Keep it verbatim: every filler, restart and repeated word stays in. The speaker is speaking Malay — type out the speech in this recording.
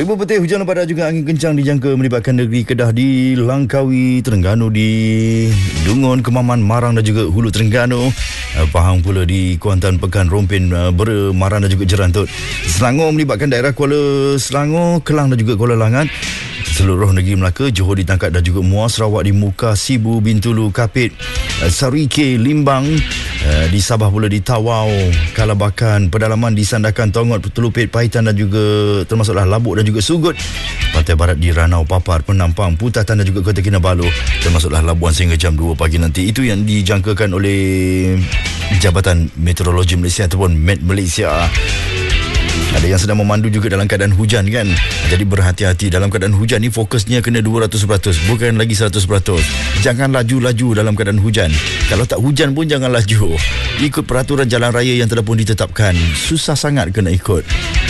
Ribuan petir, hujan lebat dan juga angin kencang dijangka melibatkan negeri Kedah di Langkawi, Terengganu di Dungun, Kemaman, Marang dan juga Hulu Terengganu, Pahang pula di Kuantan, Pekan, Rompin, Bera, Maran dan juga Jerantut. Selangor melibatkan daerah Kuala Selangor, Kelang dan juga Kuala Langat. Seluruh negeri Melaka, Johor ditangkap dan juga Muar, Sarawak di Muka, Sibu, Bintulu, Kapit, Sarike, Limbang, di Sabah pula di Tawau, Kalabakan, Pedalaman di Sandakan, Tongot, Telupit, Pahitan dan juga termasuklah Labuk dan juga Sugut. Pantai Barat di Ranau, Papar, Penampang, Putatan dan juga Kota Kinabalu, termasuklah Labuan sehingga jam dua pagi nanti. Itu yang dijangkakan oleh Jabatan Meteorologi Malaysia ataupun Met Malaysia. Ada yang sedang memandu juga dalam keadaan hujan kan. Jadi berhati-hati dalam keadaan hujan ni, fokusnya kena dua ratus peratus, bukan lagi seratus peratus. Jangan laju-laju dalam keadaan hujan. Kalau tak hujan pun jangan laju. Ikut peraturan jalan raya yang telah pun ditetapkan. Susah sangat kena ikut.